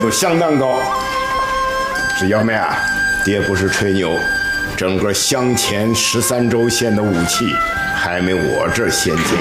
都相当高。是幺妹啊，爹不是吹牛，整个镶嵌13州县的武器还没我这儿先进。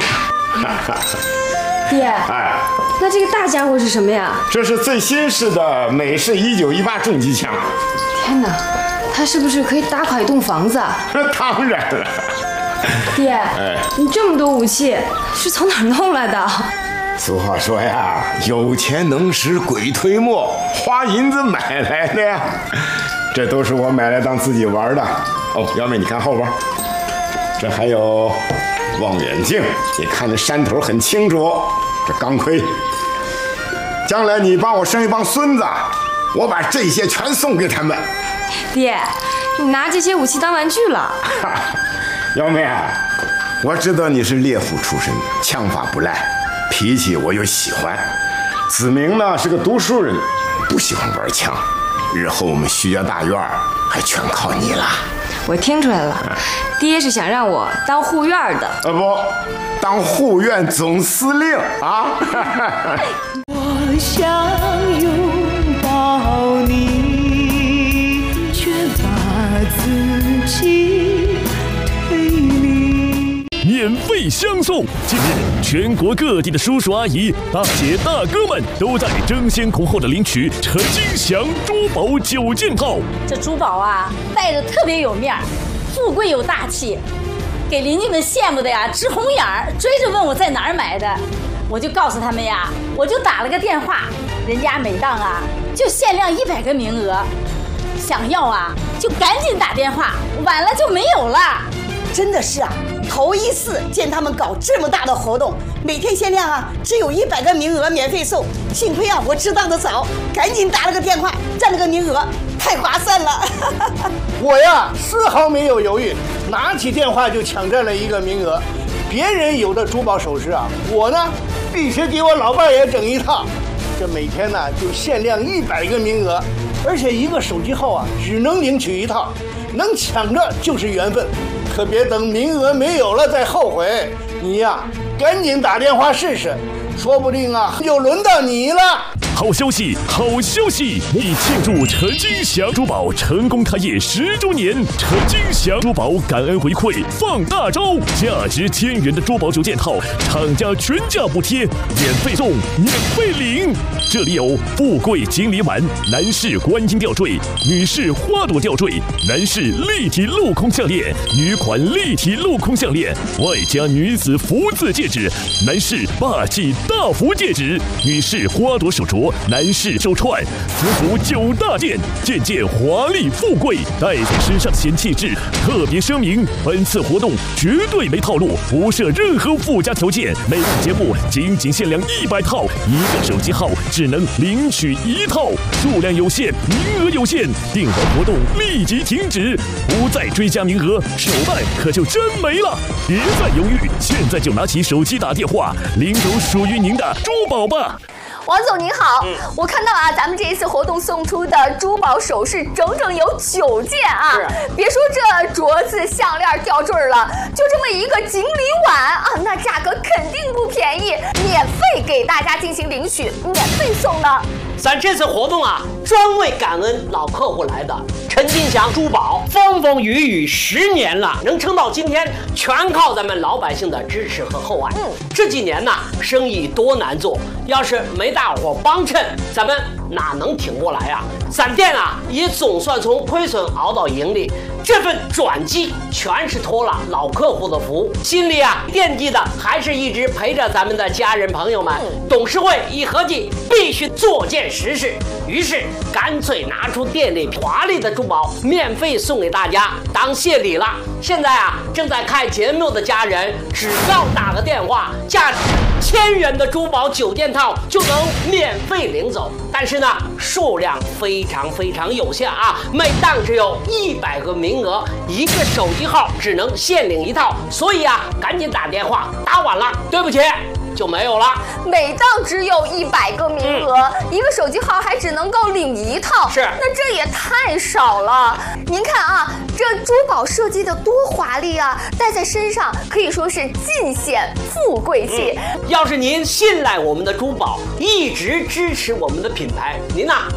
爹， 哎， 那这个大家伙是什么呀？ 这是最新式的美式1918重机枪。 天哪，它是不是可以打垮一栋房子啊？ 当然了。 爹，你这么多武器是从哪儿弄来的？ 俗话说呀，有钱能使鬼推磨，花银子买来的呀。这都是我买来当自己玩的。哦，幺妹，你看后边，这还有望远镜，你看这山头很清楚。这钢盔，将来你帮我生一帮孙子，我把这些全送给他们。 爹，你拿这些武器当玩具了？ 幺妹啊，我知道你是猎户出身，枪法不赖，脾气我又喜欢。子明呢是个读书人，不喜欢玩枪。日后我们徐家大院还全靠你了。 我听出来了，爹是想让我当护院的。 不，当护院总司令啊！ 我想拥抱你，却把自己推离。 免费相送！近日，全国各地的叔叔阿姨、大姐大哥们都在争先恐后的领取陈金祥珠宝9件套。 这珠宝啊，戴着特别有面儿，富贵又大气，给邻居们羡慕的呀直红眼儿，追着问我在哪儿买的。我就告诉他们呀，我就打了个电话，人家每档啊就限量100个名额，想要啊就赶紧打电话，晚了就没有了。 真的是啊，头一次见他们搞这么大的活动，每天限量啊，只有100个名额免费送。幸亏啊，我知道的早，赶紧打了个电话，占了个名额，太划算了。 我呀，丝毫没有犹豫，拿起电话就抢占了1个名额。别人有的珠宝首饰啊，我呢必须给我老伴也整一套。这每天呢就限量100个名额，而且1个手机号啊只能领取1套，能抢着就是缘分。可别等名额没有了再后悔，你呀，赶紧打电话试试，说不定啊就轮到你了。 好消息，好消息！为庆祝陈金祥珠宝成功开业10周年，陈金祥珠宝感恩回馈放大招，价值1000元的珠宝9件套，厂家全价补贴，免费送，免费领。这里有富贵金梨丸、男士观音吊坠、女士花朵吊坠、男士立体镂空项链、女款立体镂空项链，外加女子福字戒指、男士霸气大福戒指、女士花朵手镯、男士手串，福福9大件，件件华丽富贵，戴在身上显气质。特别声明，本次活动绝对没套路，不设任何附加条件。每档节目仅限量100套，1个手机号只能领取1套，数量有限，名额有限，订完活动立即停止，不再追加名额，手办可就真没了。别再犹豫，现在就拿起手机打电话，领走属于您的珠宝吧。 王总您好，我看到啊，咱们这一次活动送出的珠宝首饰整整有9件啊！别说这镯子、项链、吊坠了，就这么一个锦鲤碗啊，那价格肯定不便宜，免费给大家进行领取，免费送的。 咱这次活动啊，专为感恩老客户来的。陈金祥珠宝风风雨雨10年了，能撑到今天，全靠咱们老百姓的支持和厚爱。这几年呢，生意多难做，要是没大伙帮衬，咱们哪能挺过来啊？咱店啊，也总算从亏损熬到盈利。这份转机全是托了老客户的福，心里啊惦记的还是一直陪着咱们的家人朋友们。董事会一合计，必须做件实事，于是干脆拿出店里华丽的珠宝，免费送给大家当谢礼了。现在啊，正在看节目的家人，只要打个电话，价值1000元的珠宝9件套就能免费领走。但是呢，数量非常有限啊，每档只有100个名额，1个手机号只能限领1套，所以啊，赶紧打电话，打晚了，对不起，就没有了。 每档只有100个名额，1个手机号还只能够领1套， 是， 那这也太少了。您看啊，这珠宝设计的多华丽啊，戴在身上可以说是尽显富贵气。 要是您信赖我们的珠宝，一直支持我们的品牌，您呐